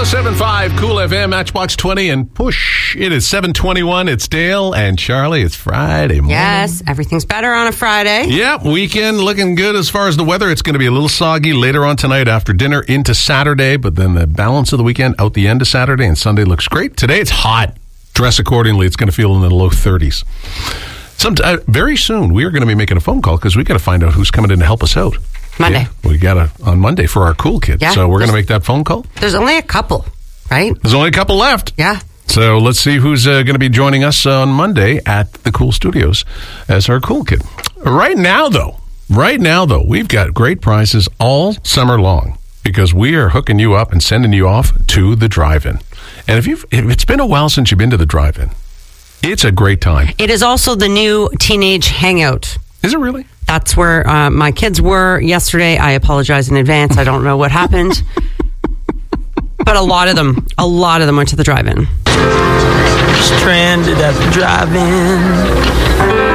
107.5 Cool FM, Matchbox 20, and push. It is 7:21. It's Dale and Charlie. It's Friday morning. Yes, everything's better on a Friday. Yep, weekend looking good as far as the weather. It's going to be a little soggy later on tonight after dinner into Saturday, but then the balance of the weekend out the end of Saturday and Sunday looks great. Today it's hot. Dress accordingly. It's going to feel in the low 30s. Very soon we are going to be making a phone call because we got to find out who's coming in to help us out. Monday. Yeah, we got on Monday for our cool kids. Yeah, so we're going to make that phone call. There's only a couple, right? There's only a couple left. Yeah. So let's see who's going to be joining us on Monday at the Cool Studios as our cool kid. Right now, though, we've got great prizes all summer long because we are hooking you up and sending you off to the drive-in. And if it's been a while since you've been to the drive-in, it's a great time. It is also the new teenage hangout. Is it really? That's where my kids were yesterday. I apologize in advance. I don't know what happened. But a lot of them went to the drive-in. Stranded at the drive-in.